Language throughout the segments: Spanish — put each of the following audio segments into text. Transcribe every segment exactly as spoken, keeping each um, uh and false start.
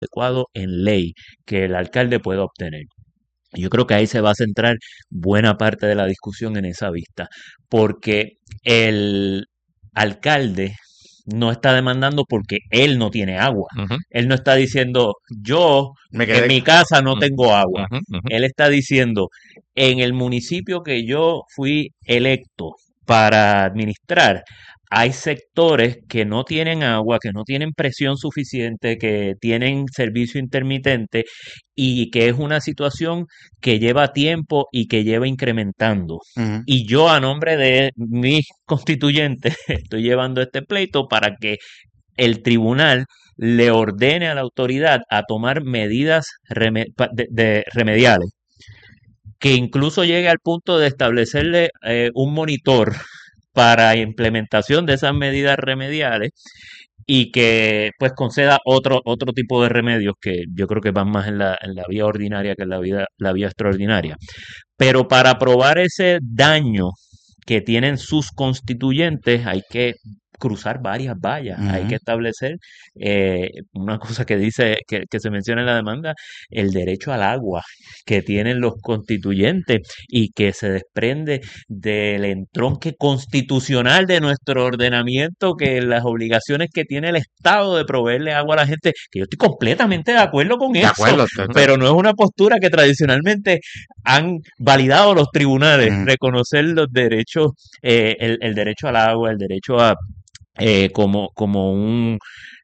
adecuado en ley que el alcalde pueda obtener. Yo creo que ahí se va a centrar buena parte de la discusión en esa vista, porque el alcalde no está demandando porque él no tiene agua. Ujú. Él no está diciendo, yo Me en mi quedé. casa no Ujú, tengo agua. ujú, ujú. Él está diciendo, en el municipio que yo fui electo para administrar, hay sectores que no tienen agua, que no tienen presión suficiente, que tienen servicio intermitente y que es una situación que lleva tiempo y que lleva incrementando. Ujú. Y yo a nombre de mis constituyentes estoy llevando este pleito para que el tribunal le ordene a la autoridad a tomar medidas reme- pa- de- de remediales, que incluso llegue al punto de establecerle eh, un monitor para implementación de esas medidas remediales y que pues conceda otro, otro tipo de remedios que yo creo que van más en la, en la vía ordinaria que en la vía, la vía extraordinaria. Pero para probar ese daño que tienen sus constituyentes hay que cruzar varias vallas, hay que Ujú. establecer eh, una cosa que dice, que, que se menciona en la demanda, el derecho al agua que tienen los constituyentes y que se desprende del entronque constitucional de nuestro ordenamiento, que las obligaciones que tiene el Estado de proveerle agua a la gente, que yo estoy completamente de acuerdo con De eso, acuerdo. te- te- pero no es una postura que tradicionalmente han validado los tribunales, Ujú. reconocer los derechos, eh, el, el derecho al agua, el derecho a eh, como, como un,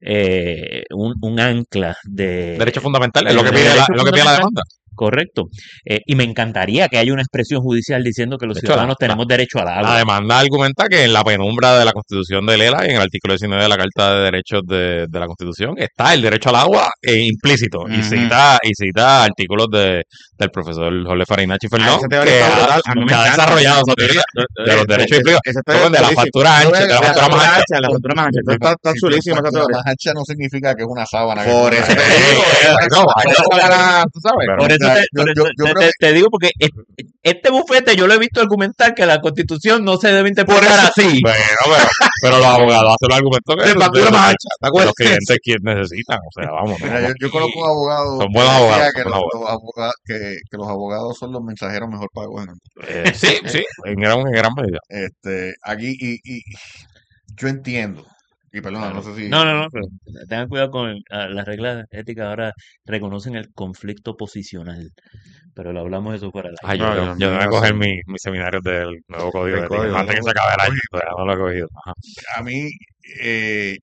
eh, un, un ancla de, Derecho fundamental, es de, lo que de pide la, derecho es lo que pide la fundamental. demanda. Correcto. Eh, y me encantaría que haya una expresión judicial diciendo que los De hecho, la, ciudadanos la, tenemos derecho al la agua. demanda argumenta que en la penumbra de la Constitución de Lela y en el artículo diecinueve de la Carta de Derechos de, de la Constitución está el derecho al agua eh, implícito y Ujú. cita y cita artículos de, del profesor Jorge Farinachi Ah, Fernón esa teoría que está ha, brutal. A mí me que ha encanta. desarrollado esa teoría Eh, de los eh, derechos Esa, implícitos. esa teoría Son está de la chulísima. factura Yo ancha, veo de la la factura más factura ancha. ancha, la factura más ancha. Siempre, Está, está siempre chulísima esa factura teoría. más ancha no significa que es una sábana que Por tú eso te traes. digo. Eh, no, vaya. Ojalá, tú sabes. Pero por O eso, sea, te, yo, por yo, eso yo te, creo te- que te digo, porque es- este bufete yo lo he visto argumentar que la constitución no se debe Por interpretar eso. así. Bueno, pero, pero los abogados hacen los argumentos que De de, factura de- más ancha. ¿Te de acuerdas? los clientes quien necesitan. O sea, vamos, Mira, yo, vamos yo conozco un aquí. abogado Son que buenos abogados, decía son que buenos los, abogados. los abogados, que, que los abogados son los mensajeros mejor pagos en el mundo. Eh, sí, sí, en gran, en gran medida. Este, aquí, y, y yo entiendo, y perdona, no Claro. sé si, No, no, no, pero tengan cuidado con el- ah, las reglas éticas ahora reconocen el conflicto posicional, pero lo hablamos eso fuera del Ay, aire. yo, Ay, tengo- Dios yo tengo que mío, coger sí. mi, mis seminarios del nuevo código El de ética. código. Antes que se acabe el año, todavía no lo he cogido. Ajá. a mí, eh,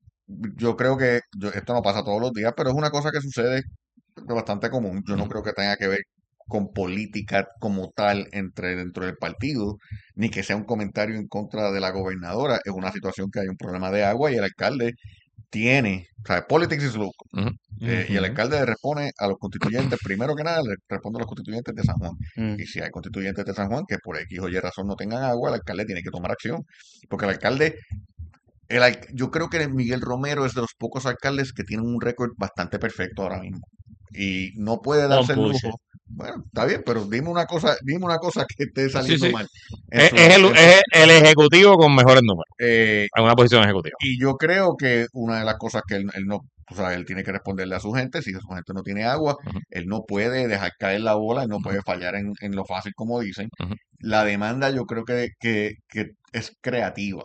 yo creo que yo- esto no pasa todos los días, pero es una cosa que sucede de bastante común. Yo no Ujú. creo que tenga que ver con política como tal entre dentro del partido, ni que sea un comentario en contra de la gobernadora. Es una situación que hay un problema de agua y el alcalde tiene, o sea, politics is local. Ujú. Eh, y el Ujú. alcalde le responde a los constituyentes, primero que nada, le responde a los constituyentes de San Juan. Mm. Y si hay constituyentes de San Juan que por X o Y razón no tengan agua, el alcalde tiene que tomar acción. Porque el alcalde, el, al- yo creo que Miguel Romero es de los pocos alcaldes que tienen un récord bastante perfecto ahora mismo. Y no puede Don't darse el push it. lujo. Bueno, está bien, pero dime una cosa, dime una cosa que esté Sí, saliendo sí. mal. En Es, su, es el, en su- es el ejecutivo con mejores números. eh, En una posición ejecutiva. y yo creo que una de las cosas que él, él no, o sea, él tiene que responderle a su gente, si su gente no tiene agua, Ujú, él no puede dejar caer la bola, él no ujú, puede fallar en, en lo fácil como dicen. ujú. La demanda yo creo que, que, que es creativa.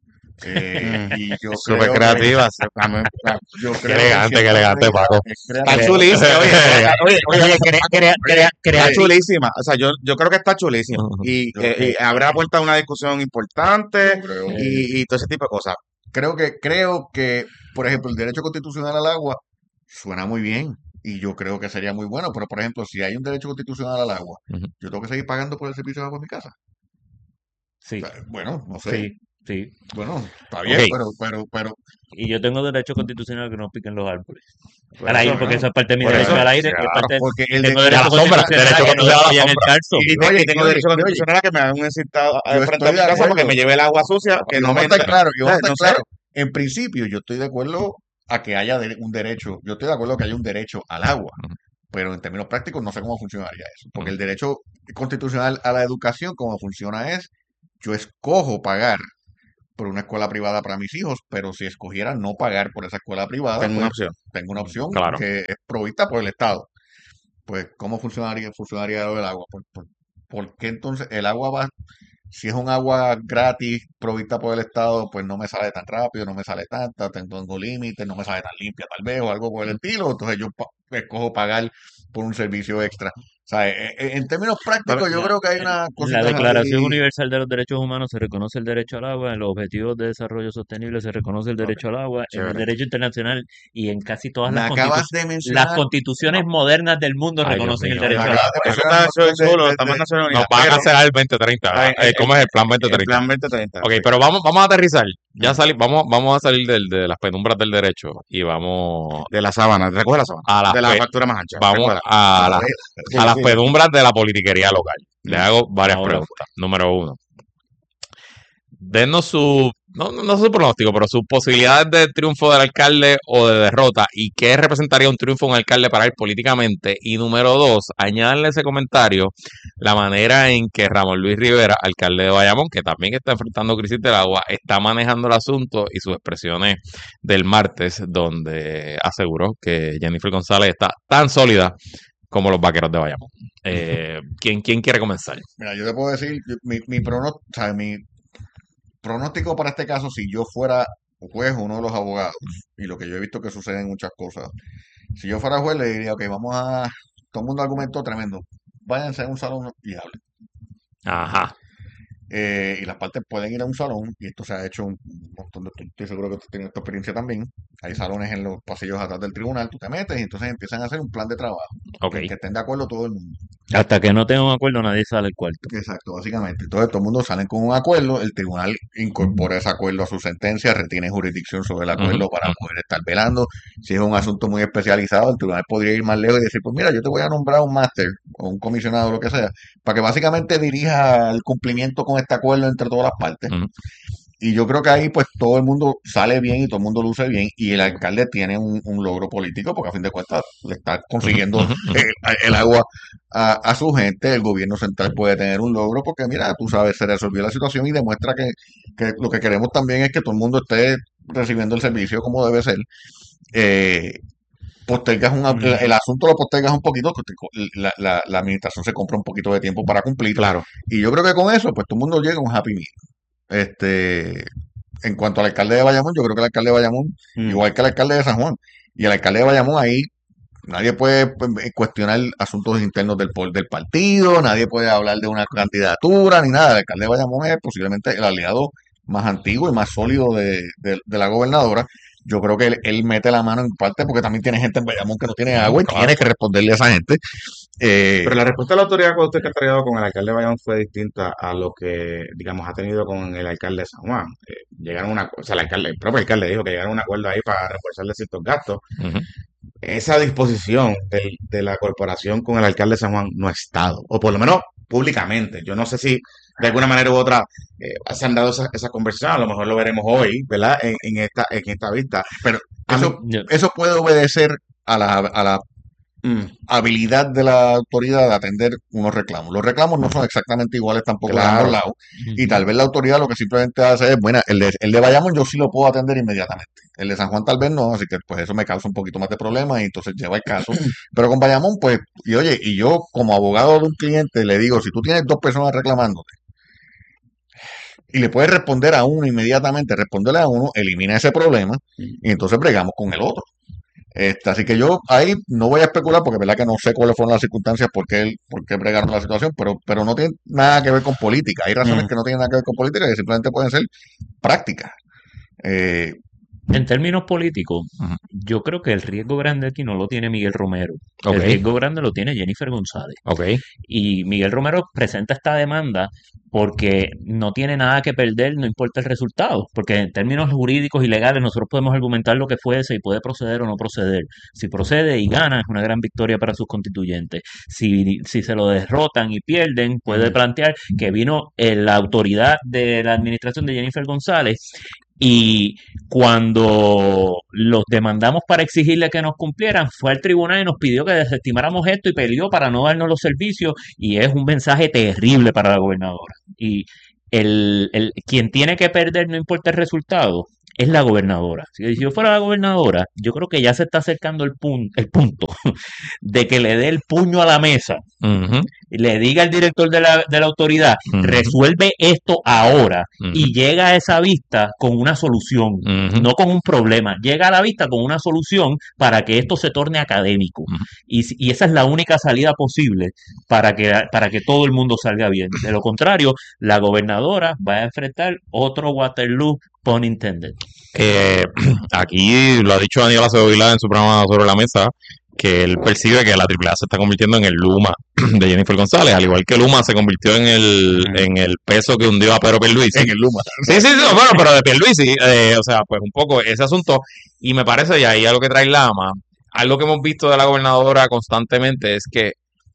Eh, Mm. y yo Súper creo que, creativa. A mí- a- yo Qué creo que en elegante, qué cierta elegante, medida Paco. es Está creativa. chulísima. Oye, oye, oye, Oye, crea, crea, crea, crea- está chulísima. O sea, yo, yo creo que está chulísima. Ujú. Y, Yo, eh, y abre la puerta a una discusión importante yo creo, y, y todo ese tipo de cosas. creo que, creo que, por ejemplo, el derecho constitucional al agua suena muy bien. Y yo creo que sería muy bueno. Pero, por ejemplo, si hay un derecho constitucional al agua, Ujú. yo tengo que seguir pagando por el servicio de agua en mi casa. O Sí, sea, bueno, no sé. sí, sí. Bueno, está bien, Ok. pero, pero, pero, Y yo tengo derecho constitucional a que no piquen los árboles. Por Al eso, aire, bueno, porque eso es parte de mi por derecho eso, al aire, y es claro. parte de- porque y el tengo de, De derecho la sombra, constitucional derecho a que no constitucional a la destruyan el sombra. calzo. Y, y, te- oye, y tengo y oye, derecho y oye, constitucional a que me hagan un incitado yo frente a estoy mi de casa porque acuerdo. me lleve el agua sucia, que Y no vamos me a estar entre. claros, y vamos a Eh, estar No sé. claros. En principio, yo estoy de acuerdo a que haya de- un derecho, yo estoy de acuerdo que haya un derecho al agua, Ujú, pero en términos prácticos no sé cómo funcionaría eso, porque ujú. el derecho constitucional a la educación, como funciona es, yo escojo pagar por una escuela privada para mis hijos, pero si escogiera no pagar por esa escuela privada, Tengo una pues opción. tengo una opción Claro. que es provista por el Estado. Pues, ¿cómo funcionaría, funcionaría lo del agua? Pues, pues, ¿por qué entonces el agua va, si es un agua gratis provista por el Estado, pues no me sale tan rápido, no me sale tanta, tengo límites, no me sale tan limpia tal vez o algo por el estilo? Entonces yo pa- escojo pagar por un servicio extra. O sea, e- e- en términos prácticos yo La, creo que hay una la cositas Declaración ahí. Universal de los Derechos Humanos se reconoce el derecho al agua, en los Objetivos de Desarrollo Sostenible se reconoce el Ok, derecho al agua, en el chévere. derecho internacional y en casi todas Me las acabas constitu- de las mencionar, constituciones modernas del mundo Ay, Dios reconocen el mío. me derecho al acabas agua. de Eso mencionar está, un eso montón es de, chulo, de- estamos en de- Naciones Nos Unidas, van a pero cancelar el veinte treinta. ah, Eh, el, ¿Cómo es el plan el veinte treinta? plan veinte treinta, Ok, sí. pero vamos, vamos a aterrizar. Ya Ujú. sali- vamos, vamos a salir del- de las penumbras del derecho y vamos De la sábana, recoge la sábana. a las De la pe- factura más ancha, vamos recógela. a a las, ver, Sí, a las sí, sí. penumbras de la politiquería local. Le Ujú. hago varias Ahora, preguntas. Número uno, denos su, no, no no su pronóstico, pero sus posibilidades de triunfo del alcalde o de derrota y qué representaría un triunfo de un alcalde para él políticamente. Y número dos, añadirle ese comentario la manera en que Ramón Luis Rivera, alcalde de Bayamón, que también está enfrentando crisis del agua, está manejando el asunto y sus expresiones del martes, donde aseguró que Jennifer González está tan sólida como los vaqueros de Bayamón. Eh, ¿quién, ¿Quién quiere comenzar? mira, yo te puedo decir, yo- mi, mi pronóstico, o sea, mi pronóstico para este caso, si yo fuera juez o uno de los abogados, y lo que yo he visto que sucede en muchas cosas, si yo fuera juez le diría, ok, vamos a, todo el mundo argumentó tremendo, váyanse a un salón y hablen. Ajá. Eh, y las partes pueden ir a un salón, y esto se ha hecho un montón de, estoy seguro que tú tienes tu experiencia también. Hay salones en los pasillos atrás del tribunal, tú te metes y entonces empiezan a hacer un plan de trabajo, Ok. en que estén de acuerdo todo el mundo. hasta que no tenga un acuerdo nadie sale al cuarto. Exacto, básicamente. Entonces todo el mundo sale con un acuerdo, el tribunal incorpora ese acuerdo a su sentencia, retiene jurisdicción sobre el acuerdo Ujú, para ujú. poder estar velando. Si es un asunto muy especializado, el tribunal podría ir más lejos y decir, pues mira, yo te voy a nombrar un máster o un comisionado o lo que sea, para que básicamente dirija el cumplimiento con este acuerdo entre todas las partes. Ujú. Y yo creo que ahí pues todo el mundo sale bien y todo el mundo luce bien y el alcalde tiene un, un logro político porque a fin de cuentas le está Ujú, consiguiendo ujú, ujú. el, el agua a, a su gente. El gobierno central puede tener un logro porque mira, tú sabes, se resolvió la situación y demuestra que, que lo que queremos también es que todo el mundo esté recibiendo el servicio como debe ser. Eh, postergas un, el, el Ujú. asunto lo postergas un poquito, la, la, la administración se compra un poquito de tiempo para cumplir Claro. y yo creo que con eso pues todo el mundo llega a un happy meal. Este, en cuanto al alcalde de Bayamón, yo creo que el alcalde de Bayamón, Mm. igual que el alcalde de San Juan, y el alcalde de Bayamón ahí, nadie puede pues, cuestionar asuntos internos del, pol- del partido, nadie puede hablar de una candidatura ni nada. El alcalde de Bayamón es posiblemente el aliado más antiguo y más sólido de, de- de la gobernadora. Yo creo que él, él mete la mano en parte porque también tiene gente en Bayamón que no tiene Ujú, agua y claro. tiene que responderle a esa gente. Eh, Pero la respuesta de la autoridad cuando usted que ha tratado con el alcalde de Bayamón fue distinta a lo que, digamos, ha tenido con el alcalde de San Juan. Eh, llegaron a una, o sea, el alcalde, el propio alcalde dijo que llegaron a un acuerdo ahí para reforzarle ciertos gastos. Ujú. Esa disposición del- de la corporación con el alcalde de San Juan no ha estado, o por lo menos públicamente. Yo no sé si de alguna manera u otra eh, se han dado esa, esa conversación, a lo mejor lo veremos hoy, ¿verdad? En, en esta, en esta vista. pero A mí, eso, Yo- eso puede obedecer a la, a la mm, habilidad de la autoridad de atender unos reclamos. Los reclamos no son exactamente iguales tampoco de ambos claro. lados. Y Ujú. tal vez la autoridad lo que simplemente hace es, bueno, el de, el de Bayamón yo sí lo puedo atender inmediatamente. El de San Juan tal vez no, así que pues eso me causa un poquito más de problemas y entonces lleva el caso. Pero con Bayamón, pues, y oye, y yo como abogado de un cliente le digo, si tú tienes dos personas reclamándote y le puedes responder a uno inmediatamente, responderle a uno, elimina ese problema y entonces bregamos con el otro. Este, así que yo ahí no voy a especular porque verdad que no sé cuáles fueron las circunstancias, por qué, por qué bregaron la situación, pero, pero no tiene nada que ver con política. Hay razones mm. que no tienen nada que ver con política que simplemente pueden ser prácticas. Eh, En términos políticos, Ujú. yo creo que el riesgo grande aquí no lo tiene Miguel Romero. Ok. El riesgo grande lo tiene Jennifer González. Ok. Y Miguel Romero presenta esta demanda porque no tiene nada que perder, no importa el resultado. Porque en términos jurídicos y legales nosotros podemos argumentar lo que fuese y puede proceder o no proceder. Si procede y gana, es una gran victoria para sus constituyentes. Si, si se lo derrotan y pierden, puede Ujú. plantear que vino eh, la autoridad de la administración de Jennifer González y cuando los demandamos para exigirle que nos cumplieran, fue al tribunal y nos pidió que desestimáramos esto y peleó para no darnos los servicios y es un mensaje terrible para la gobernadora. Y el, el, quien tiene que perder, no importa el resultado, es la gobernadora. Si yo fuera la gobernadora, yo creo que ya se está acercando el, pun- el punto de que le dé el puño a la mesa Ujú, y le diga al director de la, de la autoridad, ujú, resuelve esto ahora ujú, y llega a esa vista con una solución, ujú, no con un problema, llega a la vista con una solución para que esto se torne académico. ujú. Y, si- y esa es la única salida posible para que, para que todo el mundo salga bien. De lo contrario, la gobernadora va a enfrentar otro Waterloo, pun intended. Eh, aquí lo ha dicho Daniel Acevedo Vilá en su programa Sobre la Mesa, que él percibe que la Triple A se está convirtiendo en el Luma de Jennifer González, al igual que Luma se convirtió en el, en el peso que hundió a Pedro Pierluisi. En el Luma. Sí, sí, sí, bueno, pero de Pierluisi, eh, o sea, pues un poco ese asunto, y me parece, y ahí algo que trae Lama, algo que hemos visto de la gobernadora constantemente es que,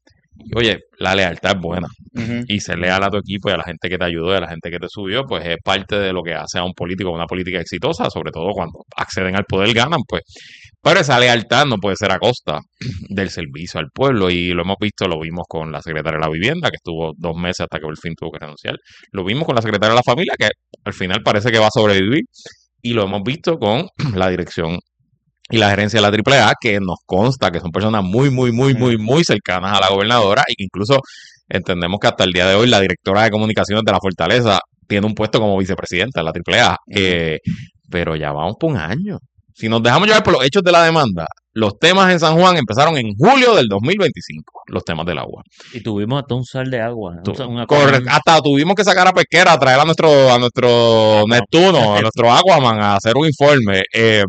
oye, la lealtad es buena, Ujú. y ser leal a tu equipo y a la gente que te ayudó y a la gente que te subió, pues es parte de lo que hace a un político una política exitosa, sobre todo cuando acceden al poder, ganan, pues. Pero esa lealtad no puede ser a costa del servicio al pueblo, y lo hemos visto, lo vimos con la secretaria de la Vivienda, que estuvo dos meses hasta que por fin tuvo que renunciar, lo vimos con la secretaria de la Familia, que al final parece que va a sobrevivir, y lo hemos visto con la dirección y la gerencia de la Triple A, que nos consta que son personas muy, muy, muy, muy, muy cercanas a la gobernadora, y que incluso entendemos que hasta el día de hoy la directora de comunicaciones de la Fortaleza tiene un puesto como vicepresidenta de la Triple A, eh, pero ya vamos por un año. Si nos dejamos llevar por los hechos de la demanda, los temas en San Juan empezaron en julio del dos mil veinticinco, los temas del agua. Y tuvimos hasta un sal de agua. Tu- un- un Correcto. Aquaman. Hasta tuvimos que sacar a Pesquera a traer a nuestro, a nuestro Neptuno, a nuestro Aquaman, a hacer un informe. eh,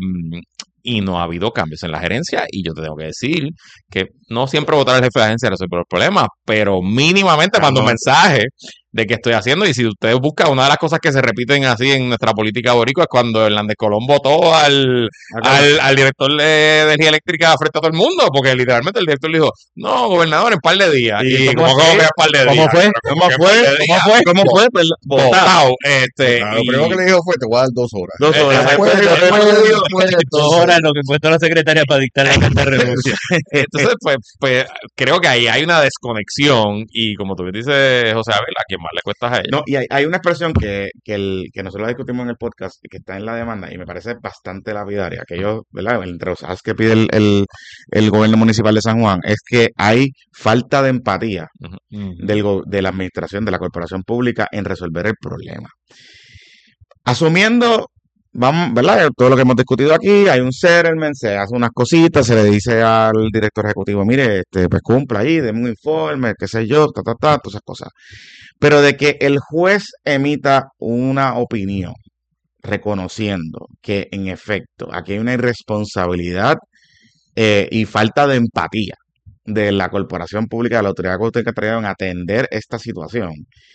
y no ha habido cambios en la gerencia. Y yo te tengo que decir que no siempre votar al jefe de agencia resuelve los problemas, pero mínimamente mando un mensaje de qué estoy haciendo. Y si ustedes buscan, una de las cosas que se repiten así en nuestra política boricua es cuando Hernández Colón votó al, al, al director de, de energía eléctrica frente a todo el mundo, porque literalmente el director le dijo, no, gobernador, en par de días. ¿Y Y, cómo como fue? que en par de días. ¿Cómo fue? Pero ¿Cómo que en fue? par de ¿Cómo días. fue? ¿Cómo fue? Pues, votado. Votado. Este, Claro, lo y- primero que le dijo fue, te voy a dar dos horas. Dos horas. Exacto. Después, Después- después le digo, después de Dos horas lo que encuentra la secretaria para dictar la carta de renuncia. Entonces, pues, pues creo que ahí hay una desconexión, y como tú bien dices, José Abel, a quien más le cuesta a ella. No, y hay, hay una expresión que, que, el, que nosotros la discutimos en el podcast y que está en la demanda y me parece bastante lapidaria, que ellos, ¿verdad? Entre los as que pide el, el, el gobierno municipal de San Juan, es que hay falta de empatía del, go- de la administración, de la corporación pública en resolver el problema. Asumiendo, vamos, ¿verdad? Todo lo que hemos discutido aquí, hay un settlement, se hace unas cositas, se le dice al director ejecutivo, mire, este, pues cumpla ahí, deme un informe, qué sé yo, ta, ta, ta, todas esas cosas. Pero de que el juez emita una opinión reconociendo que en efecto aquí hay una irresponsabilidad eh, y falta de empatía de la corporación pública, de la autoridad que en atender esta situación.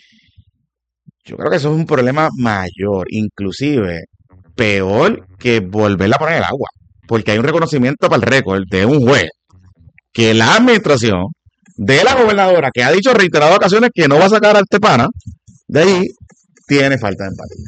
Yo creo que eso es un problema mayor, inclusive peor que volverla a poner en el agua, porque hay un reconocimiento para el récord de un juez que la administración de la gobernadora, que ha dicho en reiteradas ocasiones que no va a sacar a este pana, de ahí tiene falta de empatía.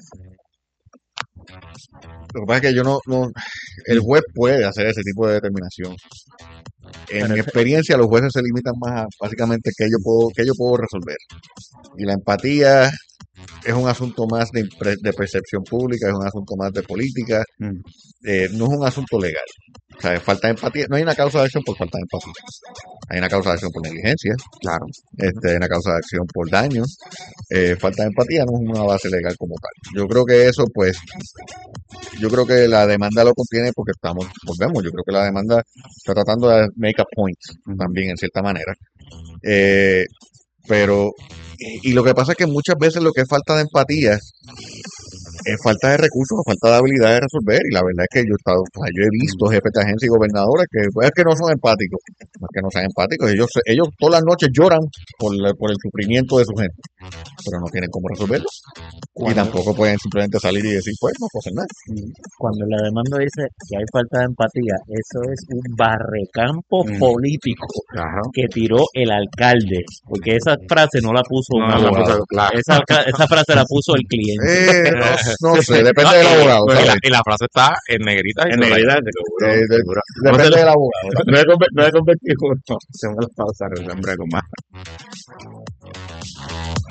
Lo que pasa es que yo no, no, el juez puede hacer ese tipo de determinación. En mi experiencia, los jueces se limitan más a básicamente que yo puedo, que yo puedo resolver. Y la empatía es un asunto más de, impre- de percepción pública, es un asunto más de política, Mm. eh, no es un asunto legal. O sea, falta de empatía. No hay una causa de acción por falta de empatía. Hay una causa de acción por negligencia, Claro. este, hay una causa de acción por daño. Eh, falta de empatía no es una base legal como tal. Yo creo que eso, pues, yo creo que la demanda lo contiene porque estamos, volvemos, yo creo que la demanda está tratando de make a point también en cierta manera. Eh, pero, y, y lo que pasa es que muchas veces lo que es falta de empatía es falta de recursos o falta de habilidad de resolver. Y la verdad es que yo he estado, o sea, yo he visto jefes de agencia y gobernadores que pues, es que no son empáticos, no es que no sean empáticos, ellos, ellos todas las noches lloran por, la- por el sufrimiento de su gente, pero no tienen cómo resolverlo. Y tampoco pueden simplemente salir y decir, pues no puedo hacer nada. Cuando la demanda dice que hay falta de empatía, eso es un barrecampo Mm. político Claro. que tiró el alcalde, porque esa frase no la puso un No, la abogado. puso- claro. Esa, alca- esa frase la puso el cliente. Eh, no, no sé, depende No, del y- abogado. y, ¿sabes? la, y la frase está en negrita y En subrayada. realidad, seguro, Eh, de- seguro. Depende del abogado. No he conver- no he convertido. Se me la pausa, hombre, con más.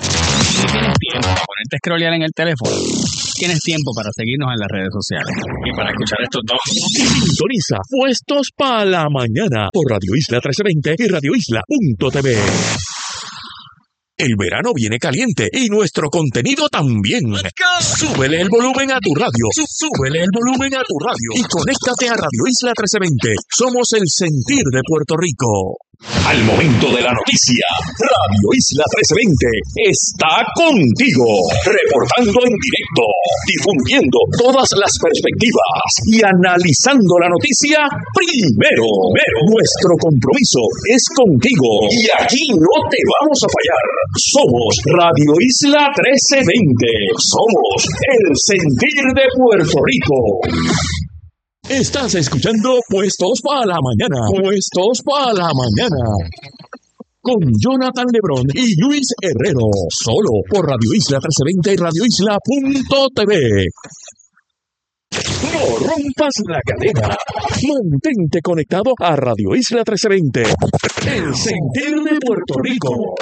Si tienes tiempo para ponerte a scrollear en el teléfono, tienes tiempo para seguirnos en las redes sociales y para escuchar estos dos. Sintoniza Puestos para la Mañana por Radio Isla trece veinte y radio isla punto t v. El verano viene caliente y nuestro contenido también. Súbele el volumen a tu radio. Súbele el volumen a tu radio y conéctate a Radio Isla trece veinte. Somos el sentir de Puerto Rico. Al momento de la noticia, Radio Isla trece veinte está contigo, reportando en directo, difundiendo todas las perspectivas y analizando la noticia primero. Nuestro compromiso es contigo y aquí no te vamos a fallar. Somos Radio Isla trece veinte. Somos el sentir de Puerto Rico. Estás escuchando Puestos para la Mañana. Puestos para la Mañana. Con Jonathan Lebrón y Luis Herrero. Solo por Radio Isla trece veinte y radio isla punto t v. No rompas la cadena. Mantente conectado a Radio Isla trece veinte. El sentir de Puerto Rico.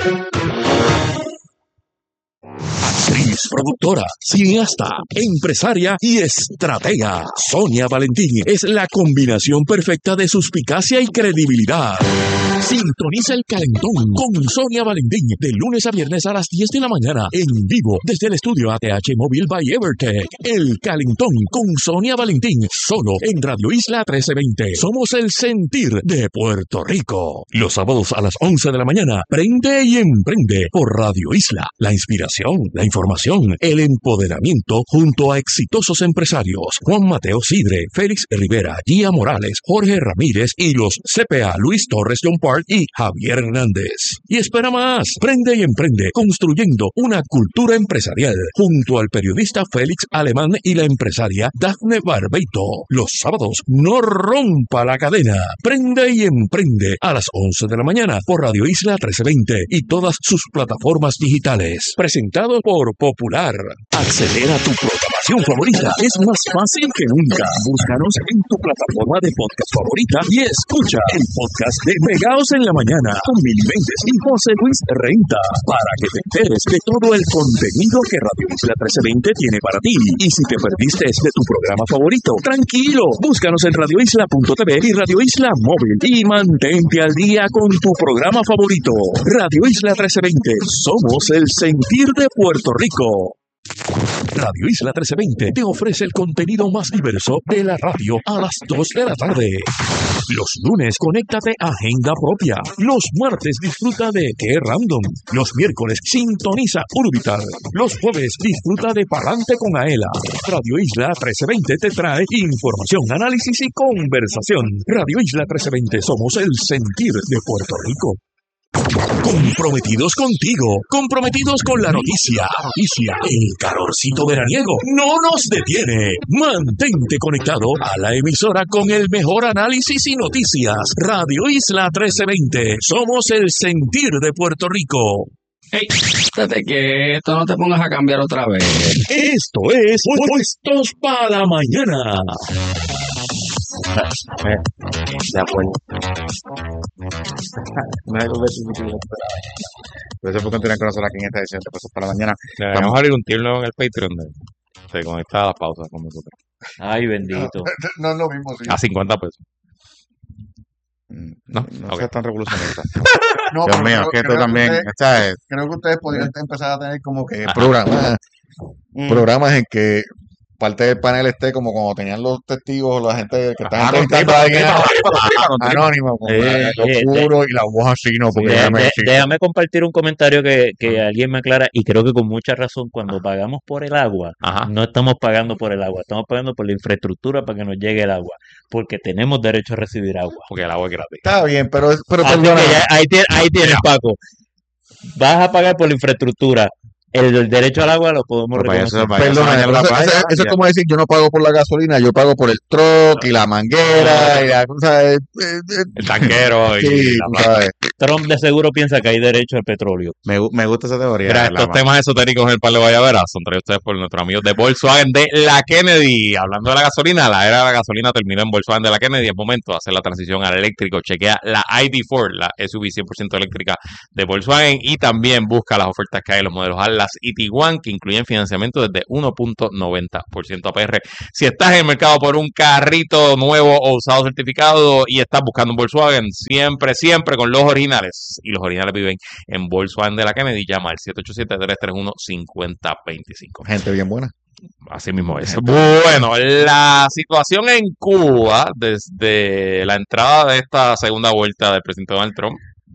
Actriz, productora, cineasta, empresaria y estratega. Sonia Valentín es la combinación perfecta de suspicacia y credibilidad. Sintoniza El Calentón con Sonia Valentín de lunes a viernes a las diez de la mañana en vivo desde el estudio A T H Móvil by Evertech. El Calentón con Sonia Valentín solo en Radio Isla trece veinte. Somos el sentir de Puerto Rico. Los sábados a las once de la mañana, prende y emprende por Radio Isla. La inspiración, la información, el empoderamiento junto a exitosos empresarios. Juan Mateo Sidre, Félix Rivera, Gia Morales, Jorge Ramírez y los C P A Luis Torres John Park y Javier Hernández. Y espera más, prende y emprende construyendo una cultura empresarial junto al periodista Félix Alemán y la empresaria Dafne Barbeito. Los sábados no rompa la cadena, prende y emprende a las once de la mañana por Radio Isla trece veinte y todas sus plataformas digitales. Presentado por Popular. Acceder a tu programación favorita es más fácil que nunca. Búscanos en tu plataforma de podcast favorita y escucha el podcast de Pegados en la Mañana con Mili Méndez y José Luis Renta para que te enteres de todo el contenido que Radio Isla trece veinte tiene para ti. Y si te perdiste de tu programa favorito, tranquilo, búscanos en radio isla punto t v y Radio Isla Móvil y mantente al día con tu programa favorito. Radio Isla trece veinte, somos el sentir de Puerto Rico. Radio Isla trece veinte te ofrece el contenido más diverso de la radio a las dos de la tarde. Los lunes, conéctate a Agenda Propia. Los martes, disfruta de Qué Random. Los miércoles, sintoniza Urbital. Los jueves, disfruta de Palante con Aela. Radio Isla trece veinte te trae información, análisis y conversación. Radio Isla trece veinte, somos el sentir de Puerto Rico. Comprometidos contigo, comprometidos con la noticia, noticia, el calorcito veraniego no nos detiene. Mantente conectado a la emisora con el mejor análisis y noticias. Radio Isla trece veinte, somos el sentir de Puerto Rico. Hey, estate quieto, no te pongas a cambiar otra vez. Esto es Puestos para la Mañana. De acuerdo. Gracias por continuar con nosotros aquí en esta edición de Puestos para la Mañana. Vamos a abrir un tier nuevo en el Patreon de se conecta a las pausas con nosotros. Ay, bendito. No es lo mismo, sí. A cincuenta pesos. No, no okay. seas tan revolucionista. No, Dios pero mío, creo- que tú creo también, ustedes- ¿sabes? Creo que ustedes podrían empezar a tener como que Ajá. programas, Mm. programas en que parte del panel esté como cuando tenían los testigos, la gente que estaba Ah, con entrevistando tripa, a alguien con tripa, con tripa, con tripa. anónimo, con Eh, lo eh, oscuro y la voz así, no, porque De- ya me de- sí. déjame compartir un comentario que, que alguien me aclara y creo que con mucha razón cuando pagamos por el agua, Ajá. no estamos pagando por el agua, estamos pagando por la infraestructura para que nos llegue el agua, porque tenemos derecho a recibir agua. Porque el agua es gratis. Está bien, pero, pero Así que perdona, ya- ahí, tie- ahí tienes, Paco. Vas a pagar por la infraestructura. El, el derecho al agua lo podemos Pero para eso reconocer. vaya a perdona, bañar la eso, playa, eso- eso es ya. como decir, yo no pago por la gasolina, yo pago por el truck y la manguera y la cosa, eh, eh, eh, El tanquero y sí, la tú plaza. sabes. Trump de seguro piensa que hay derecho al petróleo. Me, gu- me gusta esa teoría. Mira, la estos ma- temas esotéricos en el Palo Guayabera son traídos ustedes por nuestros amigos de Volkswagen de la Kennedy. Hablando de la gasolina, la era de la gasolina terminó en Volkswagen de la Kennedy. Es momento de hacer la transición al eléctrico. Chequea la I D cuatro, la S U V cien por ciento eléctrica de Volkswagen, y también busca las ofertas que hay en los modelos Atlas y Tiguan, que incluyen financiamiento desde uno punto noventa por ciento A P R. Si estás en el mercado por un carrito nuevo o usado certificado y estás buscando un Volkswagen, siempre, siempre con los originales, y los originales viven en Volkswagen de la Kennedy, llama al siete ocho siete, tres tres uno, cinco cero dos cinco. Gente bien buena. Así mismo es. Bueno, la situación en Cuba, desde la entrada de esta segunda vuelta del presidente Donald Trump,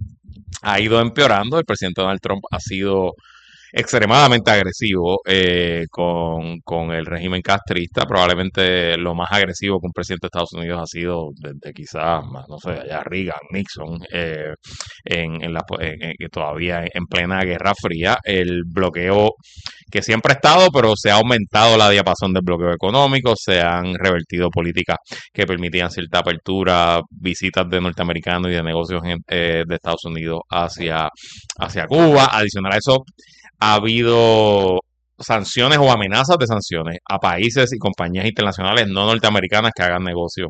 ha ido empeorando. El presidente Donald Trump ha sido extremadamente agresivo eh, con, con el régimen castrista. Probablemente lo más agresivo que un presidente de Estados Unidos ha sido desde quizás, no sé, allá Reagan, Nixon, eh, en, en, la, en, en- todavía en plena Guerra Fría. El bloqueo que siempre ha estado, pero se ha aumentado la diapasón del bloqueo económico, se han revertido políticas que permitían cierta apertura, visitas de norteamericanos y de negocios en- eh, de Estados Unidos hacia, hacia Cuba. Adicional a eso, ha habido sanciones o amenazas de sanciones a países y compañías internacionales no norteamericanas que hagan negocio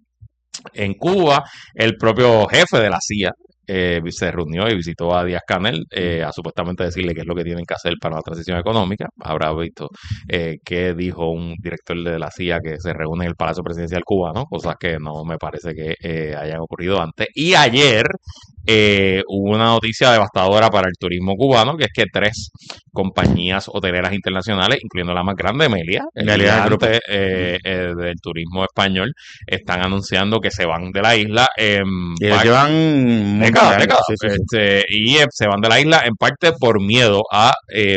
en Cuba. El propio jefe de la C I A eh, se reunió y visitó a Díaz-Canel eh, a supuestamente decirle qué es lo que tienen que hacer para la transición económica. Habrá visto eh, qué dijo un director de la C I A que se reúne en el Palacio Presidencial cubano, cosas que no me parece que eh, hayan ocurrido antes. Y ayer eh, hubo una noticia devastadora para el turismo cubano, que es que tres compañías hoteleras internacionales, incluyendo la más grande, Melia, el Meliá Group. gigante eh, eh, del turismo español, están anunciando que se van de la isla en Y ellos par- llevan un montón de décadas, años. décadas, Sí, sí, sí. este, y eh, se van de la isla en parte por miedo a eh,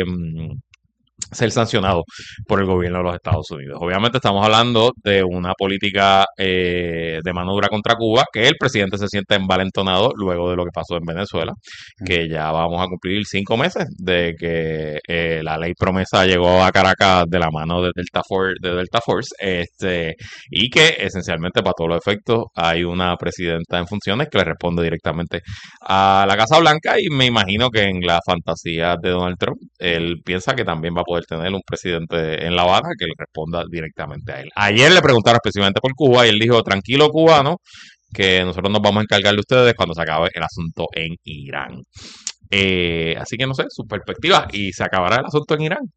ser sancionado por el gobierno de los Estados Unidos. Obviamente estamos hablando de una política eh, de mano dura contra Cuba, que el presidente se siente envalentonado luego de lo que pasó en Venezuela, que ya vamos a cumplir cinco meses de que eh, la ley promesa llegó a Caracas de la mano de Delta Force, de Delta Force, este, y que esencialmente para todos los efectos hay una presidenta en funciones que le responde directamente a la Casa Blanca, y me imagino que en la fantasía de Donald Trump, él piensa que también va a poder tener un presidente en La Habana que le responda directamente a él. Ayer le preguntaron específicamente por Cuba y él dijo, tranquilo cubano, que nosotros nos vamos a encargar de ustedes cuando se acabe el asunto en Irán. Eh, así que no sé, su perspectiva, y se acabará el asunto en Irán.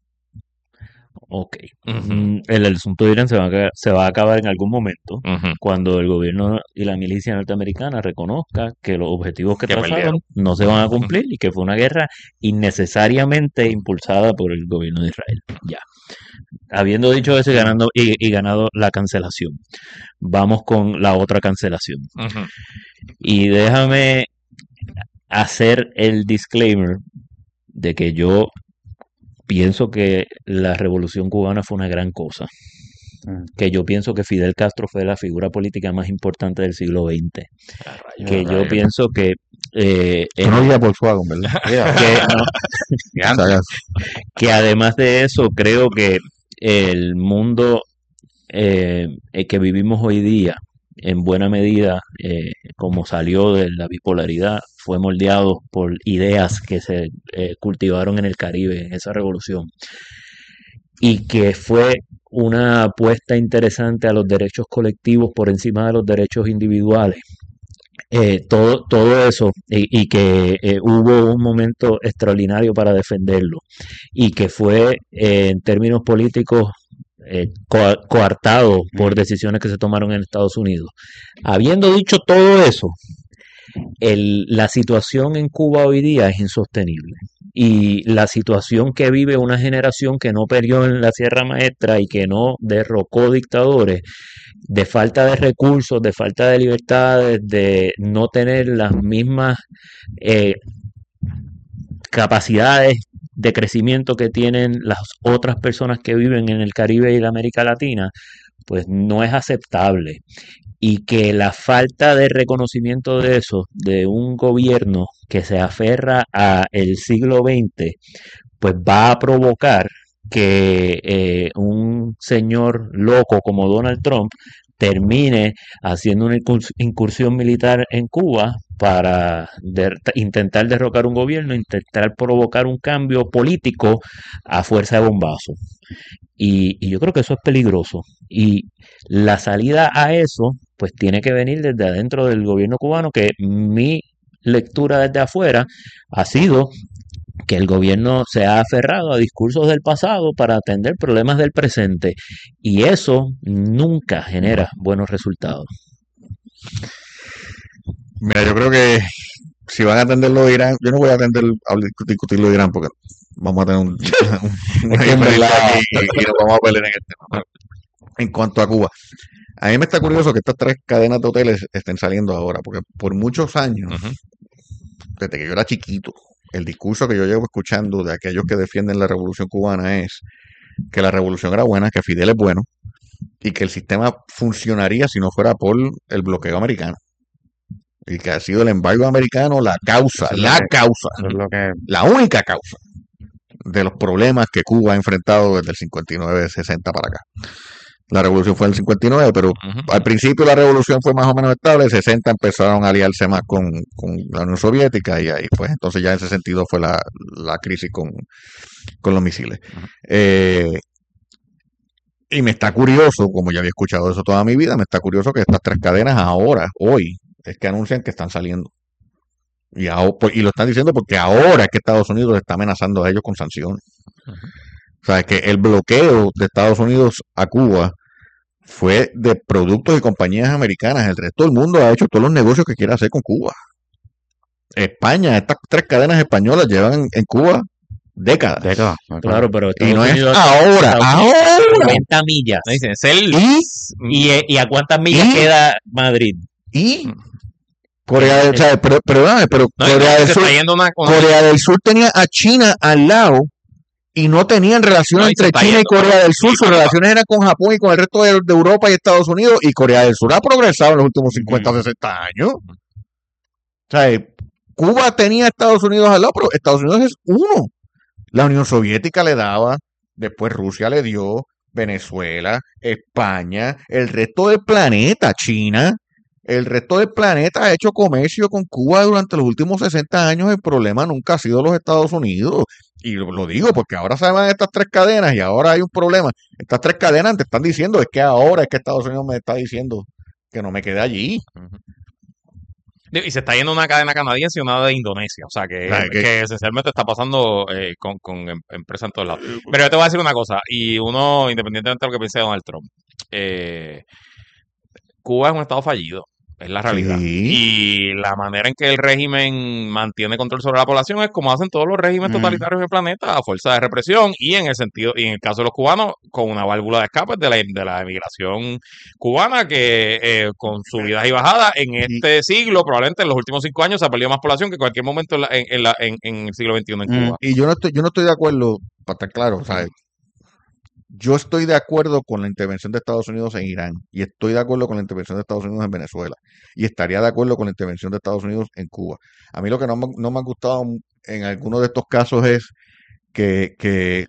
Ok. Ujú, Mm, El asunto de Irán se va a, ca- se va a acabar en algún momento ujú. cuando el gobierno y la milicia norteamericana reconozca que los objetivos que Que trazaron perdieron. no se van a Ujú. cumplir y que fue una guerra innecesariamente impulsada por el gobierno de Israel. Ya. Habiendo dicho eso y ganando y, y ganado la cancelación, vamos con la otra cancelación. Ujú. Y déjame hacer el disclaimer de que yo pienso que la revolución cubana fue una gran cosa. Mm. Que yo pienso que Fidel Castro fue la figura política más importante del siglo veinte. Ah, rayos, Que ah, yo rayos. pienso que eh, Tú no guías Volkswagen, ¿verdad? Mira, que, no, que antes. O sea, que además de eso creo que el mundo eh, eh, que vivimos hoy día, en buena medida, eh, como salió de la bipolaridad, fue moldeado por ideas que se eh, cultivaron en el Caribe, en esa revolución, y que fue una apuesta interesante a los derechos colectivos por encima de los derechos individuales. Eh, todo, todo eso, y, y que eh, hubo un momento extraordinario para defenderlo, y que fue eh, en términos políticos eh, co- coartado por decisiones que se tomaron en Estados Unidos. Habiendo dicho todo eso, el- la situación en Cuba hoy día es insostenible. Y la situación que vive una generación que no peleó en la Sierra Maestra y que no derrocó dictadores, de falta de recursos, de falta de libertades, de no tener las mismas eh, capacidades de crecimiento que tienen las otras personas que viven en el Caribe y la América Latina, pues no es aceptable. Y que la falta de reconocimiento de eso, de un gobierno que se aferra a el siglo veinte, pues va a provocar que eh, un señor loco como Donald Trump termine haciendo una incurs- incursión militar en Cuba para der- intentar derrocar un gobierno, intentar provocar un cambio político a fuerza de bombazo. Y, y yo creo que eso es peligroso. Y la salida a eso, pues tiene que venir desde adentro del gobierno cubano, que mi lectura desde afuera ha sido que el gobierno se ha aferrado a discursos del pasado para atender problemas del presente. Y eso nunca genera buenos resultados. Mira, yo creo que si van a atender lo de Irán, yo no voy a atender a discutir lo de Irán porque vamos a tener un, una que en diferencia verdad- aquí y, y nos vamos a pelear en el tema. En cuanto a Cuba, a mí me está curioso que estas tres cadenas de hoteles estén saliendo ahora, porque por muchos años, Ujú. desde que yo era chiquito, el discurso que yo llevo escuchando de aquellos que defienden la revolución cubana es que la revolución era buena, que Fidel es bueno y que el sistema funcionaría si no fuera por el bloqueo americano. Y que ha sido el embargo americano la causa, Eso es lo la que- causa, Eso es lo que la única causa de los problemas que Cuba ha enfrentado desde el cincuenta y nueve, sesenta para acá. La revolución fue en el cincuenta y nueve, pero Ujú. al principio la revolución fue más o menos estable, en sesenta empezaron a aliarse más con, con la Unión Soviética y ahí pues entonces ya en ese sentido fue la, la crisis con, con los misiles. Eh, y me está curioso, como ya había escuchado eso toda mi vida, me está curioso que estas tres cadenas ahora, hoy, es que anuncian que están saliendo. Y, aho- por- y lo están diciendo porque ahora es que Estados Unidos está amenazando a ellos con sanciones. O sea, que el bloqueo de Estados Unidos a Cuba fue de productos y compañías americanas. El resto del mundo ha hecho todos los negocios que quiere hacer con Cuba. España, estas tres cadenas españolas llevan en, en Cuba décadas. décadas. Claro, pero Y Estados no es Unidos ahora, Estados Unidos ahora. cuarenta millas. Me dicen, es el... Y, ¿Y, eh, ¿Y a cuántas millas ¿Y? queda Madrid? y Corea del Sur, pero, pero, pero No, y Corea del se Sur, está yendo una, una- Corea del Sur tenía a China al lado y no tenían relaciones No, y se entre está China y yendo, Corea pero- del Sur. sí, Sus pero- relaciones eran con Japón y con el resto de, de Europa y Estados Unidos. Y Corea del Sur ha progresado en los últimos cincuenta o sesenta años. O sea, eh, Cuba tenía a Estados Unidos al lado, pero Estados Unidos es uno. La Unión Soviética le daba, después Rusia le dio, Venezuela, España, el resto del planeta, China. El resto del planeta ha hecho comercio con Cuba durante los últimos sesenta años. El problema nunca ha sido los Estados Unidos. Y lo, lo digo porque ahora se van estas tres cadenas y ahora hay un problema. Estas tres cadenas te están diciendo, es que ahora es que Estados Unidos me está diciendo que no me quede allí. Y se está yendo una cadena canadiense y una de Indonesia. O sea, que, Claro, que- que esencialmente está pasando eh, con, con em- empresas en todos lados. Pero yo te voy a decir una cosa. Y uno, independientemente de lo que piense Donald Trump, eh, Cuba es un estado fallido. Es la realidad. Sí. Y la manera en que el régimen mantiene control sobre la población es como hacen todos los regímenes Mm. totalitarios del planeta, a fuerza de represión y en el sentido, y en el caso de los cubanos, con una válvula de escape de la, de la emigración cubana que eh, con subidas y bajadas en este siglo, probablemente en los últimos cinco años se ha perdido más población que en cualquier momento en, la- en, en la- en- en el siglo veintiuno en Mm. Cuba. Y yo no estoy, yo no estoy de acuerdo, para estar claro, ¿sabes? Yo estoy de acuerdo con la intervención de Estados Unidos en Irán y estoy de acuerdo con la intervención de Estados Unidos en Venezuela y estaría de acuerdo con la intervención de Estados Unidos en Cuba. A mí lo que no me, no me ha gustado en algunos de estos casos es que, que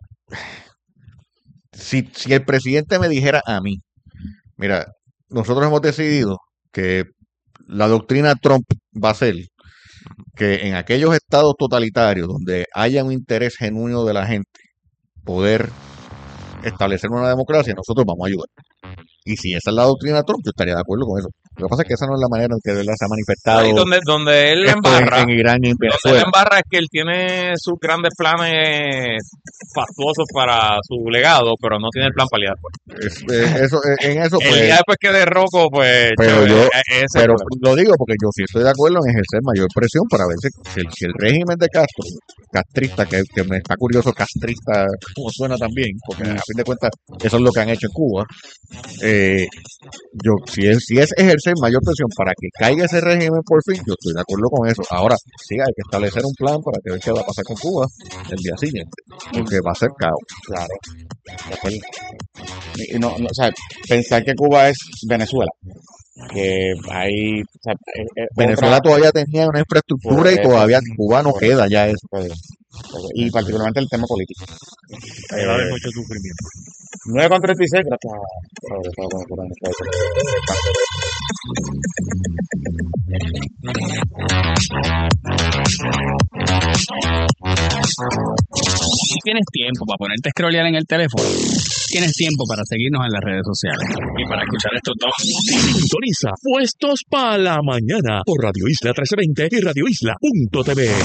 si, si el presidente me dijera a mí, mira, nosotros hemos decidido que la doctrina Trump va a ser que en aquellos estados totalitarios donde haya un interés genuino de la gente poder establecer una democracia, nosotros vamos a ayudar. Y si esa es la doctrina de Trump, yo estaría de acuerdo con eso. Lo que pasa es que esa no es la manera en que de verdad se ha manifestado Ahí donde, donde él esto en, embarra, en Irán y en donde él Venezuela. embarra es que él tiene sus grandes planes fastuosos para su legado, pero no tiene el plan para lidiar. Es- eh, eso, eh, en eso, El pues, día después que derroco, pues, Pero chévere, yo- e- ese es el pero problema. lo digo porque yo sí estoy de acuerdo en ejercer mayor presión para ver si, si el, si el régimen de Castro, castrista, que, que me está curioso, castrista, como suena también, porque a fin de cuentas eso es lo que han hecho en Cuba. Eh, yo, si es, si es ejercer mayor presión para que caiga ese régimen por fin, yo estoy de acuerdo con eso. Ahora, sí, hay que establecer un plan para que ver qué va a pasar con Cuba el día siguiente, porque va a ser caos. Claro. De acuerdo. Y no, no, o sea, pensar que Cuba es Venezuela. Que hay. O sea, es- es Venezuela otra- todavía tenía una infraestructura Por y eso, todavía sí, Cuba no por queda ya eso. pues, y particularmente el tema político. Ahí va a haber Eh, mucho sufrimiento. nueve con treinta y seis, gracias a Robert, estaba con el programa. Si tienes tiempo para ponerte a scrollear en el teléfono, tienes tiempo para seguirnos en las redes sociales. Y para escuchar estos dos, Sintoniza Puestos para la Mañana por Radio Isla trece veinte y radio isla punto t v.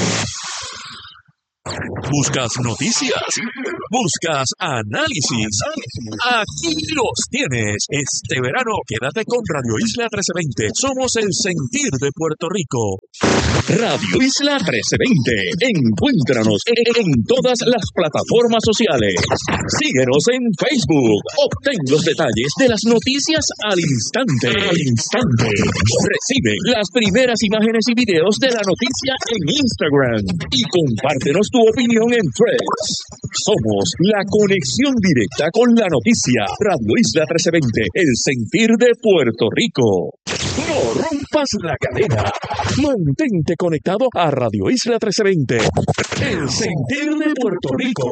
¿Buscas noticias? ¿Buscas análisis? Aquí los tienes. Este verano quédate con Radio Isla trece veinte. Somos el sentir de Puerto Rico. Radio Isla trece veinte. Encuéntranos en todas las plataformas sociales. Síguenos en Facebook. Obtén los detalles de las noticias al instante. Al instante. Recibe las primeras imágenes y videos de la noticia en Instagram. Y compártenos tu opinión en Threads. Somos la conexión directa con la noticia. Radio Isla trece veinte, el sentir de Puerto Rico. No rompas la cadena. Mantente conectado a Radio Isla trece veinte, el sentir de Puerto Rico.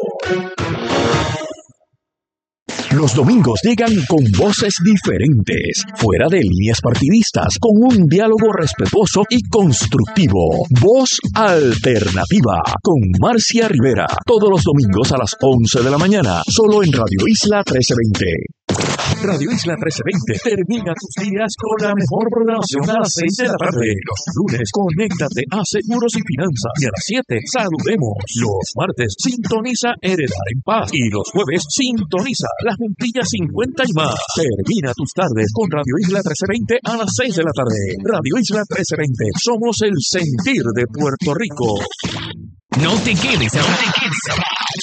Los domingos llegan con voces diferentes, fuera de líneas partidistas, con un diálogo respetuoso y constructivo. Voz Alternativa, con Marcia Rivera, todos los domingos a las once de la mañana, solo en Radio Isla trece veinte. Radio Isla trece veinte termina tus días con la mejor programación a las seis de la tarde. Los lunes, conéctate a Seguros y Finanzas. Y a las siete, saludemos. Los martes, sintoniza Heredar en Paz. Y los jueves, sintoniza La Juntilla cincuenta y más. Termina tus tardes con Radio Isla trece veinte a las seis de la tarde. Radio Isla trece veinte, somos el sentir de Puerto Rico. no te quedes atrás.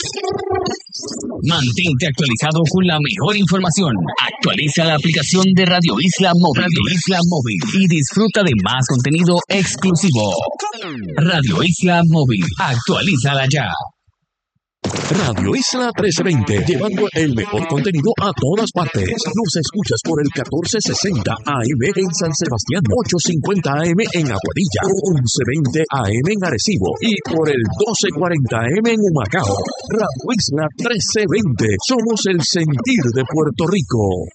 Mantente actualizado con la mejor información. Actualiza la aplicación de Radio Isla Móvil. Radio Isla Móvil y disfruta de más contenido exclusivo. Radio Isla Móvil. Actualízala ya. Radio Isla trece veinte, llevando el mejor contenido a todas partes. Nos escuchas por el catorce sesenta A M en San Sebastián, ochocientos cincuenta A M en Aguadilla, once veinte A M en Arecibo y por el doce cuarenta A M en Humacao. Radio Isla trece veinte, somos el sentir de Puerto Rico.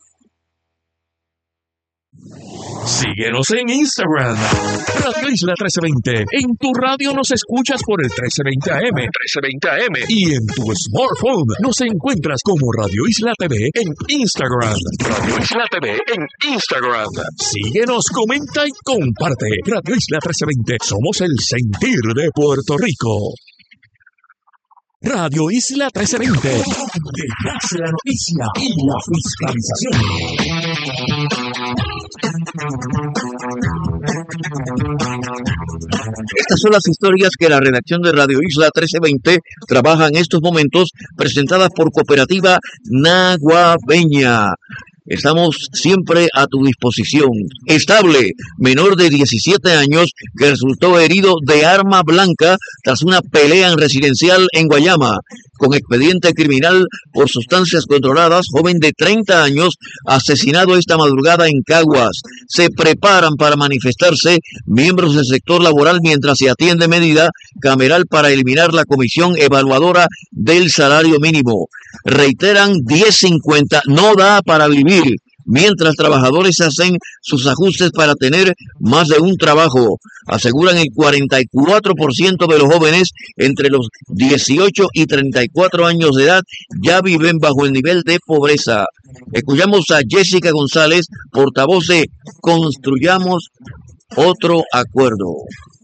Síguenos en Instagram, Radio Isla trece veinte. En tu radio nos escuchas por el trece veinte A M, trece veinte A M. Y en tu smartphone nos encuentras como Radio Isla T V en Instagram. Radio Isla T V en Instagram. Síguenos, comenta y comparte. Radio Isla trece veinte. Somos el sentir de Puerto Rico. Radio Isla trece veinte. Detrás de la noticia y la fiscalización. Estas son las historias que la redacción de Radio Isla trece veinte trabaja en estos momentos, presentadas por Cooperativa Naguabeña. Estamos siempre a tu disposición. Estable, menor de diecisiete años, que resultó herido de arma blanca tras una pelea en residencial en Guayama. Con expediente criminal por sustancias controladas, joven de treinta años, asesinado esta madrugada en Caguas. Se preparan para manifestarse miembros del sector laboral mientras se atiende medida cameral para eliminar la comisión evaluadora del salario mínimo. Reiteran diez cincuenta, no da para vivir, mientras trabajadores hacen sus ajustes para tener más de un trabajo. Aseguran el cuarenta y cuatro por ciento de los jóvenes entre los dieciocho y treinta y cuatro años de edad ya viven bajo el nivel de pobreza. Escuchamos a Jessica González, portavoz de Construyamos Otro Acuerdo.